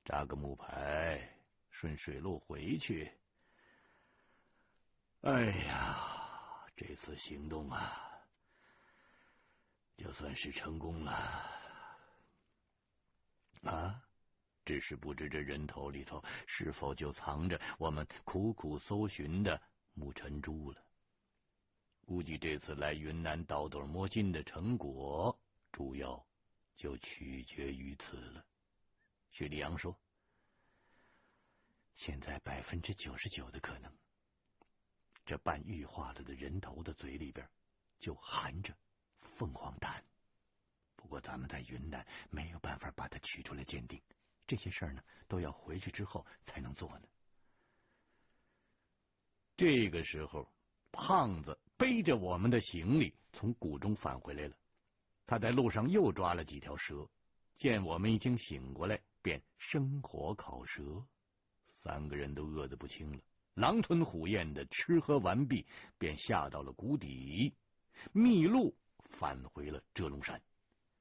扎个木牌，顺水路回去。哎呀，这次行动啊，就算是成功了啊！只是不知这人头里头是否就藏着我们苦苦搜寻的木尘珠了。估计这次来云南倒斗摸金的成果，主要就取决于此了。薛立阳说：“现在99%的可能，这半玉化了的人头的嘴里边就含着凤凰胆。不过咱们在云南没有办法把它取出来鉴定，这些事儿呢都要回去之后才能做呢。”这个时候，胖子背着我们的行李从谷中返回来了。他在路上又抓了几条蛇，见我们已经醒过来，便生火烤蛇。3个人都饿得不轻了，狼吞虎咽的吃喝完毕，便下到了谷底，密路返回了遮龙山。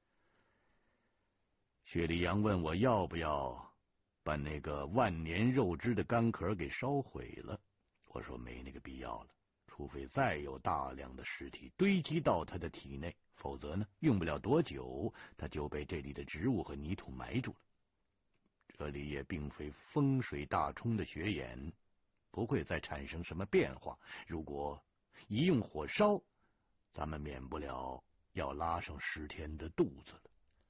薛立阳问我要不要把那个万年肉汁的干壳给烧毁了，我说没那个必要了，除非再有大量的尸体堆积到他的体内，否则呢，用不了多久，他就被这里的植物和泥土埋住了。这里也并非风水大冲的雪眼，不会再产生什么变化。如果一用火烧，咱们免不了要拉上10天的肚子了。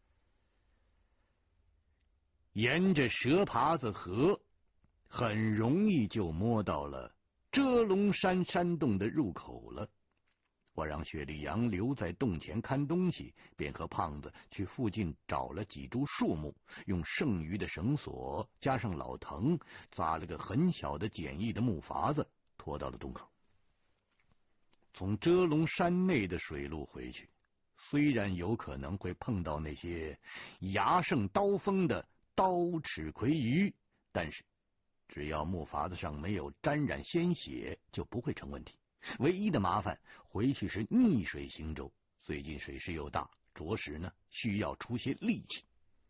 沿着蛇爬子河，很容易就摸到了遮龙山山洞的入口了。我让薛立阳留在洞前看东西，便和胖子去附近找了几株树木，用剩余的绳索加上老藤，扎了个很小的简易的木筏子，拖到了洞口。从遮龙山内的水路回去，虽然有可能会碰到那些牙胜刀锋的刀齿魁鱼，但是只要木筏子上没有沾染鲜血，就不会成问题。唯一的麻烦，回去是逆水行舟，最近水势又大，着实呢需要出些力气。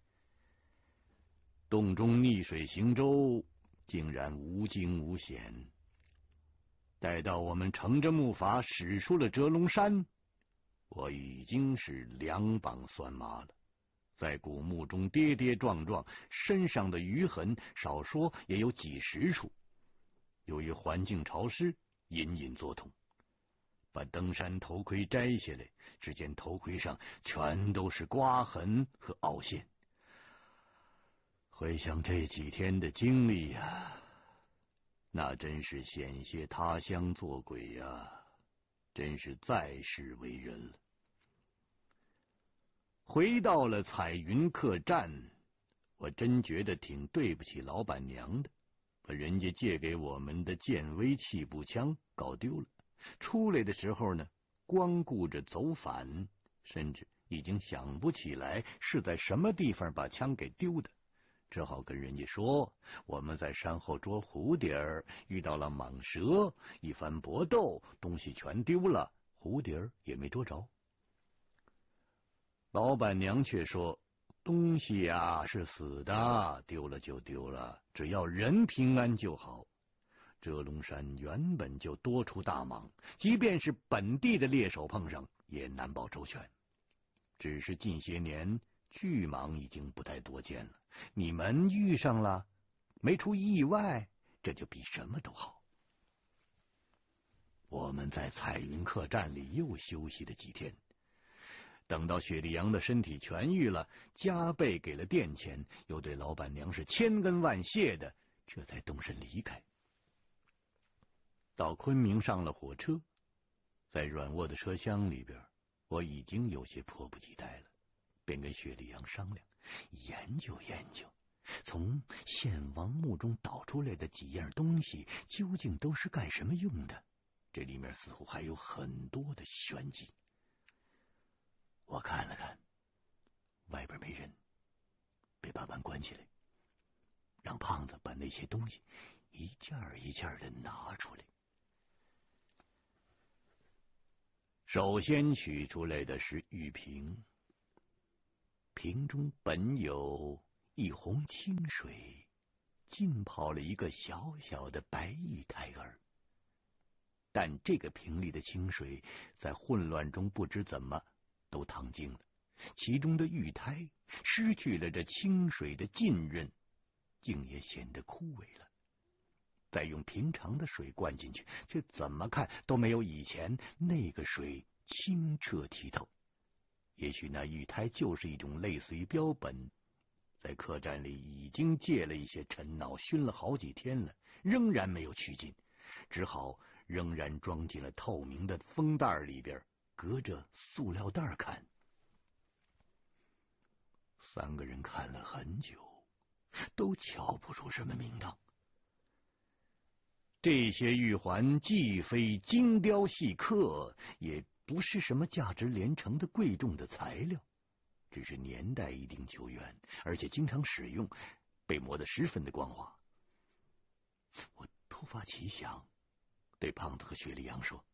洞中逆水行舟竟然无惊无险。待到我们乘着木筏驶出了遮龙山，我已经是两膀酸麻了，在古墓中跌跌撞撞，身上的余痕少说也有几10处。由于环境潮湿，隐隐作痛。把登山头盔摘下来，只见头盔上全都是刮痕和凹陷。回想这几天的经历呀，那真是险些他乡做鬼呀，真是在世为人了。回到了彩云客栈，我真觉得挺对不起老板娘的，把人家借给我们的剑威气步枪搞丢了。出来的时候呢，光顾着走反，甚至已经想不起来是在什么地方把枪给丢的，只好跟人家说我们在山后捉蝴蝶遇到了蟒蛇，一番搏斗，东西全丢了，蝴蝶也没捉着。老板娘却说，东西呀是死的，丢了就丢了，只要人平安就好。遮龙山原本就多出大蟒，即便是本地的猎手碰上也难保周全。只是近些年巨蟒已经不太多见了，你们遇上了，没出意外，这就比什么都好。我们在彩云客栈里又休息了几天，等到薛立阳的身体痊愈了，加倍给了店钱，又对老板娘是千恩万谢的，这才动身离开。到昆明上了火车，在软卧的车厢里边，我已经有些迫不及待了，便跟薛立阳商量，研究研究，从献王墓中倒出来的几样东西究竟都是干什么用的，这里面似乎还有很多的玄机。我看了看，外边没人，便把门关起来，让胖子把那些东西一件一件的拿出来。首先取出来的是玉瓶，瓶中本有一泓清水浸泡了一个小小的白玉胎儿。但这个瓶里的清水在混乱中不知怎么都烫净了，其中的玉胎失去了这清水的浸润，竟也显得枯萎了。再用平常的水灌进去，却怎么看都没有以前那个水清澈剔透。也许那玉胎就是一种类似于标本，在客栈里已经借了一些陈脑，熏了好几天了，仍然没有去尽，只好仍然装进了透明的封袋里边，隔着塑料袋看。三个人看了很久，都瞧不出什么名堂。这些玉环既非精雕细刻，也不是什么价值连城的贵重的材料，只是年代一定久远，而且经常使用，被磨得十分的光滑。我突发奇想，对胖子和雪莉杨说：“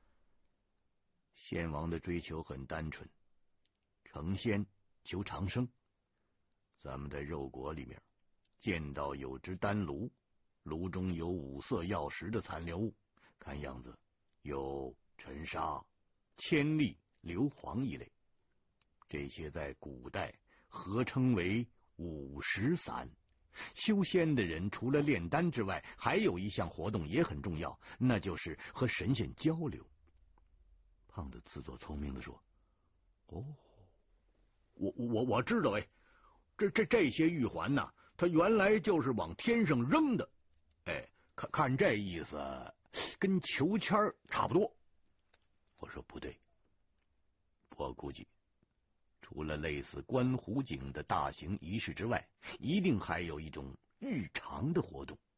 先王的追求很单纯，成仙求长生。咱们在肉国里面见到有只丹炉，炉中有五色药石的残留物，看样子有沉沙、铅粒、硫磺一类。这些在古代合称为五石散。修仙的人除了炼丹之外，还有一项活动也很重要，那就是和神仙交流。”胖子自作聪明地说：“哦，我知道，哎，这些玉环呐，它原来就是往天上扔的。哎，看这意思，跟求签差不多。”我说：“不对，我估计除了类似观湖景的大型仪式之外，一定还有一种日常的活动。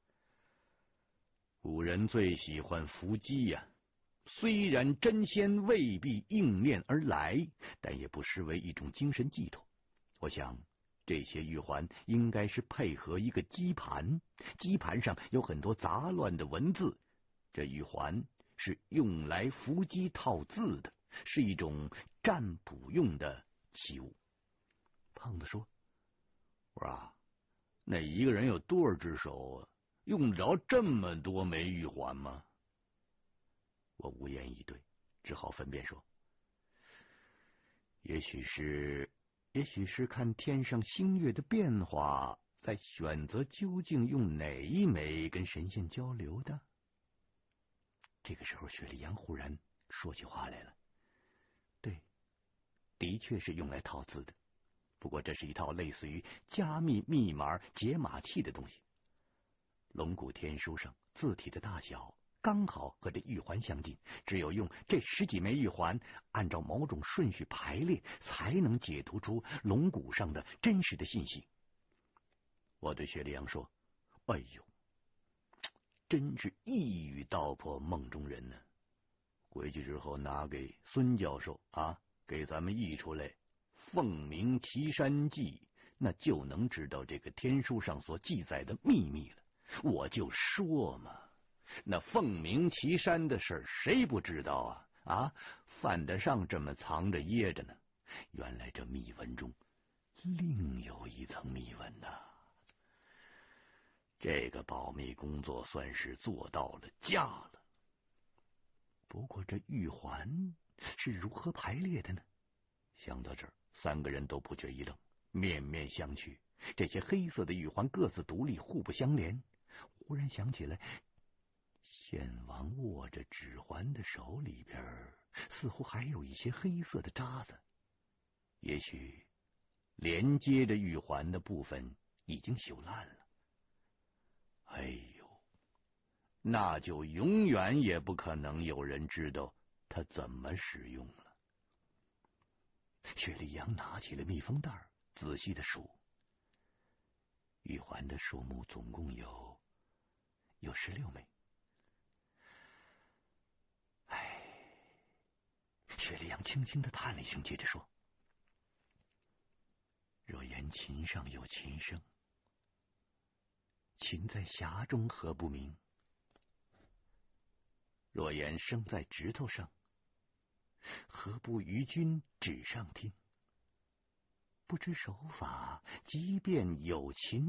古人最喜欢伏击呀，虽然真仙未必应念而来，但也不失为一种精神寄托。我想这些玉环应该是配合一个基盘，基盘上有很多杂乱的文字，这玉环是用来伏击套字的，是一种占卜用的器物。”胖子说：“我说啊，那一个人有多少只手啊？用得着这么多枚玉环吗？”我无言以对，只好分辨说：“也许是看天上星月的变化，在选择究竟用哪一枚跟神仙交流的。”这个时候，雪莉杨忽然说起话来了：“对，的确是用来套字的，不过这是一套类似于加密密码解码器的东西。龙骨天书上字体的大小刚好和这玉环相近，只有用这10几枚玉环按照某种顺序排列，才能解读出龙骨上的真实的信息。”我对雪莉杨说：“哎呦，真是一语道破梦中人呢！回去之后拿给孙教授啊，给咱们译出来《凤鸣岐山记》，那就能知道这个天书上所记载的秘密了。我就说嘛，那凤鸣岐山的事谁不知道啊？啊，犯得上这么藏着掖着呢？原来这密文中另有一层密文呐！这个保密工作算是做到了家了。不过这玉环是如何排列的呢？”想到这儿，三个人都不觉一愣，面面相觑。这些黑色的玉环各自独立，互不相连。忽然想起来，献王握着指环的手里边似乎还有一些黑色的渣子，也许连接着玉环的部分已经朽烂了。哎呦，那就永远也不可能有人知道它怎么使用了。雪莉杨拿起了密封袋，仔细的数，玉环的数目总共有16枚。哎，雪莉杨轻轻的叹了一声，接着说：“若言琴上有琴声，琴在匣中何不鸣？若言声在指头上，何不与君指上听？ 不知手法，即便有擒